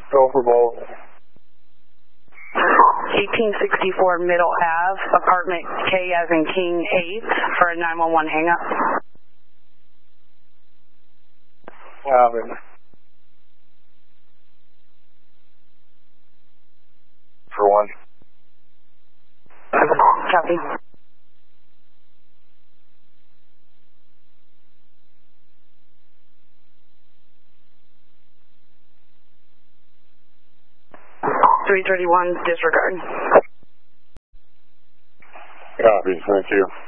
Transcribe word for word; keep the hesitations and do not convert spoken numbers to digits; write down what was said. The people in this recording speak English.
Go for both. eighteen sixty-four Middle Ave, apartment K as in King eight for a nine one one hang-up. Alvin. For one. Copy. three thirty-one, disregard. Copy, thank you.